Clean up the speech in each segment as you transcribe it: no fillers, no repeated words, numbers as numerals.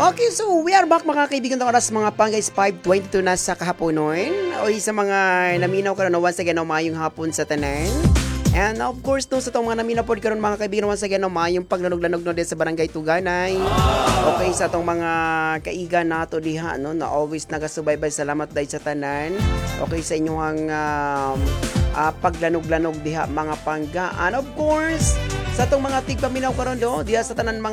Okay, so we are back mga kaibigan ng oras mga pang guys 5:22 na sa kahaponon. O sa mga naminaw karon once again mayong hapon sa tanan. And of course no sa tong mga naminaw pod karon mga kaibigan once again mayong paglanog-lanog no din sa barangay Tuganay. Okay sa tong mga kaigan nato diha no na always nagasubaybay salamat dahil sa tanan. Okay sa inyong paglanog-lanog diha mga pangga. And of course sa tong mga tigpaminaw karon do diha sa tanan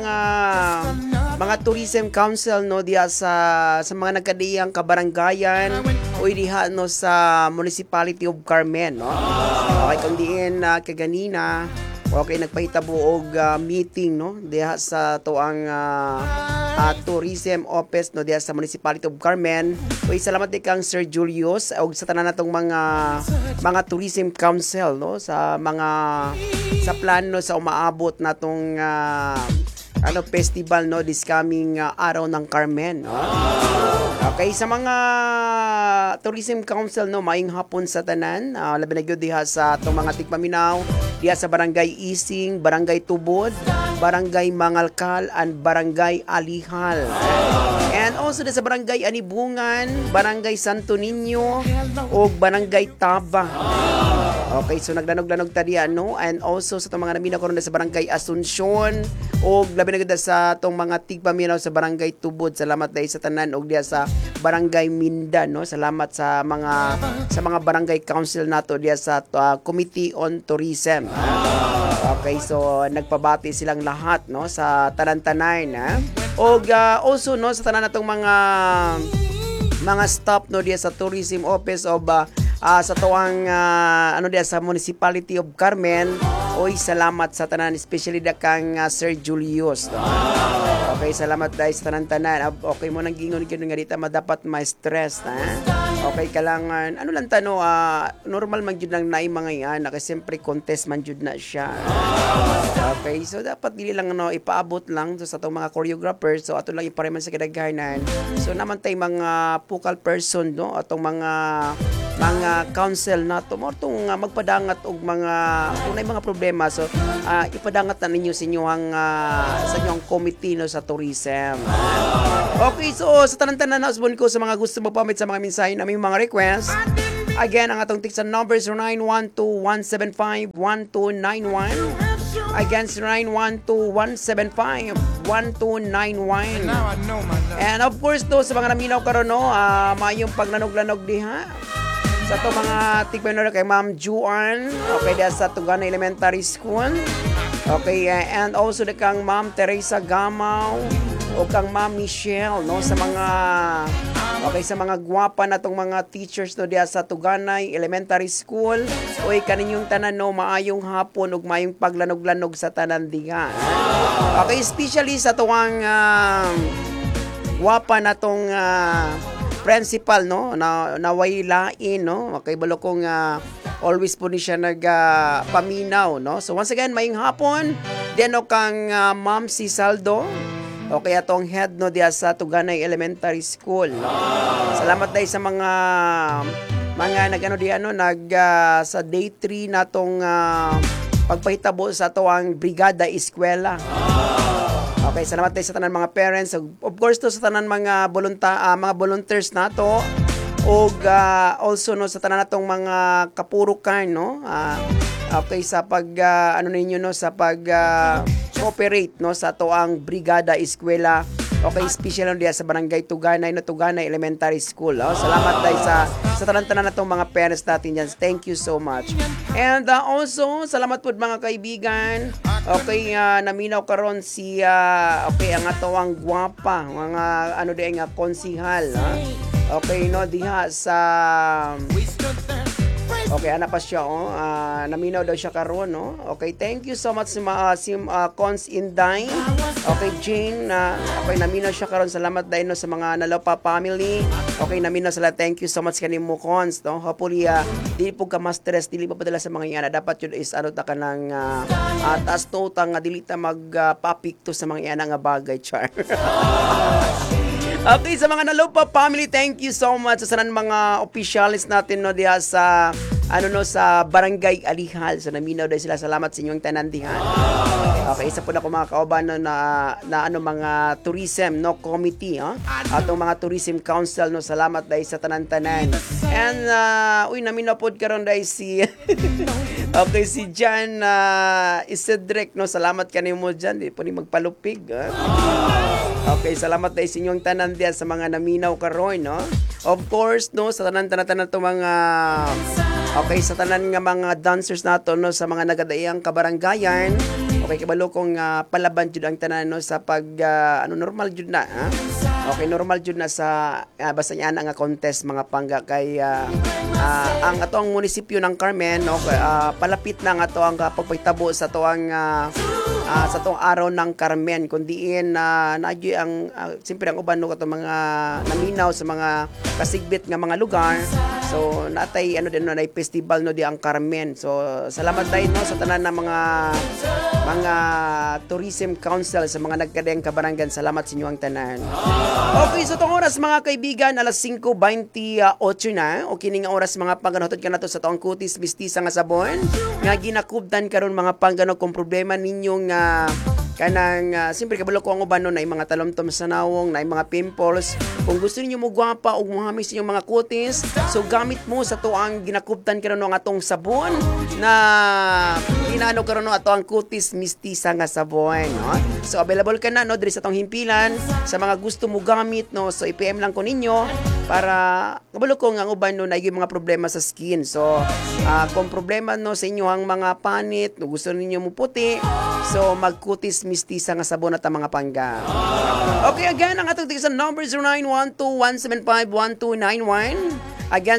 mga tourism council no diha sa mga nagkadiyang kabaranggayan o diha no sa municipality of Carmen no. Okay kung diin kaganina okay nagpahitabo og meeting no diha sa tuang tourism office no diha sa municipality of Carmen. Uy salamat kang Sir Julius og sa tanan natong mga tourism council no sa plano sa umaabot natong festival no this coming araw ng Carmen no? Okay sa mga tourism council no maayong hapon sa tanan labi na gyud diha sa atong mga tigpaminaw diha sa barangay Ising, barangay Tubod, barangay Mangalkal and barangay Alihal and also diha sa barangay Anibungan, barangay Santo Niño ug barangay Taba. Okay, so naglanog-lanog ta diha no and also sa itong mga naminaw karon sa barangay Asuncion o labi na gud sa itong mga tigpaminaw sa barangay Tubod. Salamat dahil sa tanan og diha sa barangay Mindan no. Salamat sa mga barangay council nato diha sa Committee on Tourism. Okay, so nagpabati silang lahat no sa tanan-tanan og also no sa tanan natong mga staff no diha sa tourism office of sa tuwang diya sa municipality of Carmen. Oy salamat sa tanan especially dakang Sir Julius no? Okay salamat dahil sa tanan-tanan. Okay mo nang gingon kino nga dita madapat ma-stress okay kalangan lang tano normal man jud nang naay mga iyan kasi siyempre contest man jud na siya. Okay so dapat dili lang ipaabot lang so, sa tong mga choreographers so ato lang ipareman sa kadaghanan so naman tay mga focal person no atong mga council nato mo tong magpadangat og mga problema so ipadangat na ninyo sa inyong committee no sa tourism. Okay so sa tanan-tanan na usbon ko sa mga gusto magpamit sa mga mensahe na may mga request. Again ang atong text number 0912-175-1291. Again 0912-175-1291. And of course to sa mga naminaw karon no mayong paglanog-lanog diha sa to mga tigpaminaw kay Ma'am Juan okay diha sa Tuganay Elementary School. Okay and also kang Ma'am Teresa Gamaw o kang Ma'am Michelle no sa mga gwapa natong mga teachers no diha sa Tuganay Elementary School. Oy kaninyong tanan no maayong hapon ug maayong paglanog-lanog sa tanan diha. Okay especially sa tuwang gwapa natong principal no na nawaylain no okay balo kong always po ni siya paminaw no so once again mayong hapon diyan no kang Ma'am si Saldo okay atong head no diya sa Tuganay Elementary School no? Salamat dahil sa mga nagano diya no sa day 3 natong pagpahitabo sa tuwang brigada eskwela. Okay, salamat tayo sa tanan mga parents. Of course to sa tanan mga volunteers nato og also no sa tanan natong mga kapurukan no. Okay sa ninyo no sa cooperate no sa tuang brigada eskwela. Okay, special no diya sa barangay Tuganay no Tuganay Elementary School. Salamat tayo sa tanan-tanan natong mga parents natin diyan. Thank you so much. And also salamat pud mga kaibigan. Okay, naminaw karon si ang atawang gwapa mga diay nga konsihal okay no diha sa okay ana pa siya naminaw daw siya karon no. Okay, thank you so much si Cons Inday. Okay, Jane okay naminaw siya karon. Salamat dahil no sa mga Nalopa family. Okay, naminaw sila. Thank you so much kanimo Cons no. Hopefully dili po ka ma-stress, dili pa padala sa mga iyana. Dapat yun is ta ka nang taas to nga dili ta magpapikto sa mga iyana nga bagay char. Okay, sa mga Nalopa family, thank you so much sa mga officials natin no diha sa sa barangay Alihal. So naminaw dahil sila. Salamat sa inyong tanan diha. Okay, isa po na ko mga kauban no, na ano mga tourism no committee, atong mga tourism council no, salamat dahil sa tanan-tanan. And namin na pod karon dahil si okay, si Jan Isidrek no, salamat kanimo Jan, di po ni magpalupig. Okay, salamat dahil sa inyong tanan diyan sa mga naminaw karon no. Of course no, sa tanan-tanan to mga okay, sa tanan nga mga dancers nato no, sa mga nagadayang kabaranggayan. Okay, kabalo kong palaban jud ang tanan no sa pag normal jud na. Okay, normal jud na sa basta niya nga contest mga pangga kay ang atong munisipyo ng Carmen no, palapit na nga to ang pagpahitabo sa tuang sa tuang araw ng Carmen kundiin nadyo ang siyempre ang uban no kato mga naminaw sa mga kasigbit nga mga lugar. So natay din no, nay festival no di ang Carmen. So salamat tayo no sa tanan ng mga tourism council sa mga nagkadayang kabaranggan. Salamat sa inyo ang tanan. Okay, so itong oras mga kaibigan, alas 5:28 na. Okay, nga oras mga pangganotod ka na to sa taong kutis mistisa nga sabon. Nga ginakubdan karon mga panggano kung problema ninyong kanang siyempre kabalo ko ang uban no, na mga talomtom sa nawong, na mga pimples. Kung gusto niyo mo gwapa o muhamis inyong mga kutis, so gamit mo sa tuang ginakubtan karon no, ang atong sabon na ginano karon no, ato ang kutis mistisa nga sabon no? So available ka na no diri sa atong himpilan sa mga gusto mo gamit no. So i-PM lang ko ninyo para kabalo ko ang uban no, na mga problema sa skin. So kung problema no sa inyo ang mga panit no, gusto ninyo mo puti, so magkutis mistisa nga sabon at mga pangga. Okay, again, ang atong tigisan number 0912-175-1291. Again,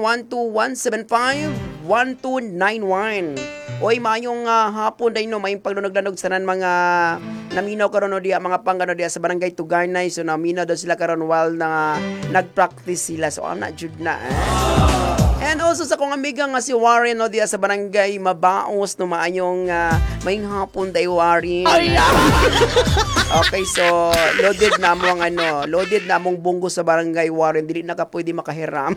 0912-175-1291. Oy, mayong hapon dahil no, mayong paglunog-lanog sanan mga naminaw karon no diya, mga panggano diya sa barangay Tugarnay. So naminaw daw sila karon while na nag-practice sila. So na jud na. And also sa kong amiga nga si Warren no diya sa barangay Mabaos no, maayong mayong hapon day Warren. Okay, so loaded na mo ang loaded na mong bunggo sa barangay Warren, dili na ka pwede makahiram.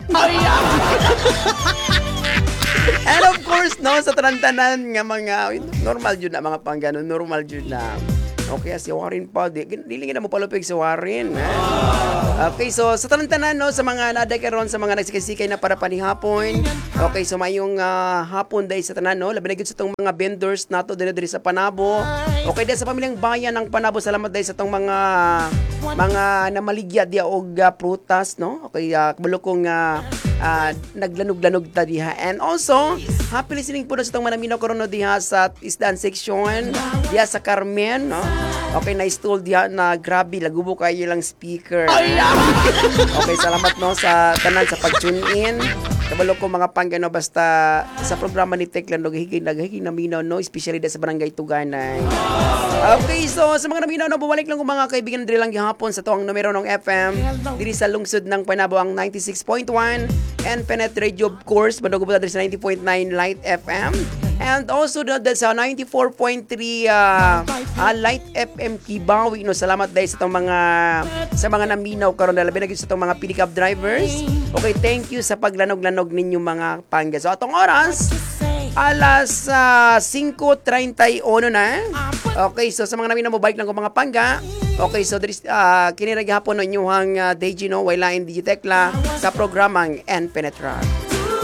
And of course no, sa tanan-tanan nga mga normal jud na mga panggano, normal jud na. Okay, si Warren pa, dili na mo palupig si Warren. Okay, so sa tanan-tanan no, sa mga naday karon sa mga nagsikay-sikay na para panihapon. Okay, so mayong hapon day sa tanan no, labi na gyud sa tong mga vendors nato diri sa Panabo. Okay, dahil sa pamilyang bayan ng Panabo, salamat dahil sa tong mga namaligya dia og prutas no. Okay, kabalo kong naglanog-lanog ta diha. And also, happy listening po na sa tong manaminaw karon no diha sa Isdan section, diha sa Carmen no. Okay, na-install diha na grabe lagubo kayo lang speaker. Okay, salamat no sa tanan sa pag-tune in. Kabalo ko mga panggano basta sa programa ni Teklan naghigig naminaw no, especially sa barangay Tuganay. Okay, so sa mga naminaw no, bumalik lang ko mga kaibigan diri lang gihapon sa tuang numero ng FM diri sa lungsod ng Panabo ang 96.1 and Penet Radio of course, badugo po diri sa 90.9 Light FM. And also sa 94.3 Light FM Kibawi no, salamat dahil sa mga naminaw karon labi na sa tong mga pick-up drivers. Okay, thank you sa paglanog-lanog ninyo mga pangga. So atong oras alas 5:31 na. Okay, so sa mga naminaw mo balik lang ko mga pangga. Okay, so kini ra gihapon no inyong DG no, wala in Digitekla sa programang and Penetra.